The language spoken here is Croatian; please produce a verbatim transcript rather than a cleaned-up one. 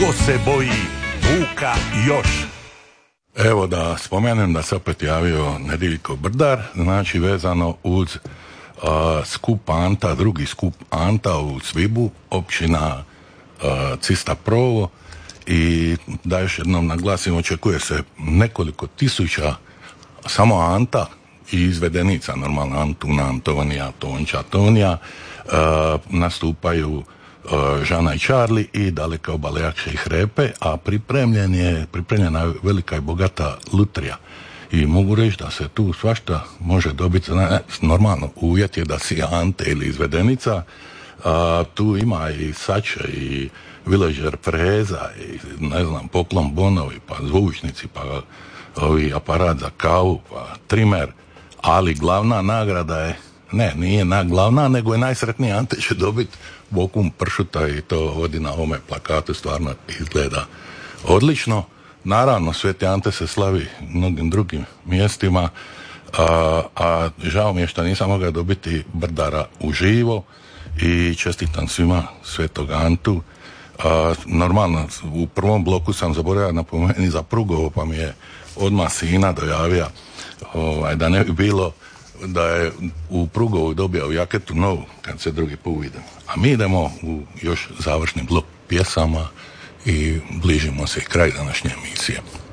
Ko se boji Vuka još? Evo da spomenem da se opet javio Nediljko Brdar, znači vezano uz uh, skup Anta, drugi skup Anta u Svibu, općina uh, Cista Provo, i da još jednom naglasim, očekuje se nekoliko tisuća samo Anta i izvedenica, normalno Antuna, Antonija, Tonča, Tonija, uh, nastupaju Žana i Charlie i Daleka obale Jakše i Hrepe, a pripremljen je, pripremljena je velika i bogata lutrija. I mogu reći da se tu svašta može dobiti. Normalno, uvjet je da si Ante ili izvedenica. A, tu ima i sače i villager freza i ne znam, poklon bonovi, pa zvučnici, pa ovi aparat za kavu, pa trimer, ali glavna nagrada je, ne, nije na glavna, nego je najsretniji Ante će dobiti bokum pršuta i to vodi na ovome plakatu, stvarno izgleda odlično. Naravno, Sveti Ante se slavi mnogim drugim mjestima, a, a žao mi je što nisam mogao dobiti Brdara uživo i čestitam svima Svetog Antu. A, normalno, u prvom bloku sam zaboravio napomenuti za Prugovo, pa mi je odmah sina dojavio ovaj, da ne bi bilo da je u Prugovu dobio u jaketu novu kad se drugi put vidimo. A mi idemo u još završni blok pjesama i bližimo se kraj današnje emisije.